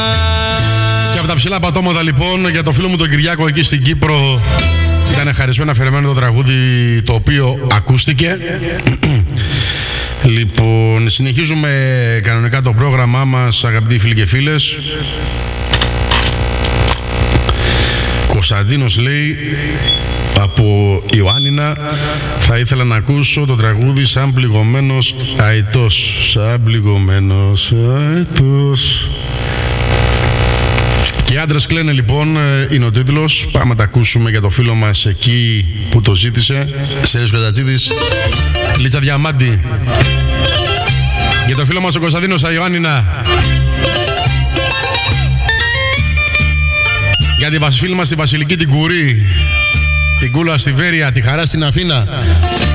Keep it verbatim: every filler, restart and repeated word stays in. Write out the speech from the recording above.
Και από τα ψηλά πατώματα λοιπόν για το φίλο μου τον Κυριάκο εκεί στην Κύπρο ήταν χαρισμένο αφιερωμένο το τραγούδι το οποίο ακούστηκε. Λοιπόν, συνεχίζουμε κανονικά το πρόγραμμά μας, αγαπητοί φίλοι και φίλες. Κωνσταντίνος λέει από Ιωάννινα, θα ήθελα να ακούσω το τραγούδι σαν πληγωμένος αετός. Σαν πληγωμένος αετός. Και οι άντρες κλαίνε λοιπόν, είναι ο τίτλος. Πάμε να τα ακούσουμε για το φίλο μας εκεί που το ζήτησε. Σέριος Κοτατσίδης, Λίτσα Διαμάντη. Για το φίλο μας ο Κωνσταντίνος Ιωάννινα. Για τη φίλη μας τη Βασιλική την Κουρή, την Κούλα στη Βέρεια, τη Χαρά στην Αθήνα.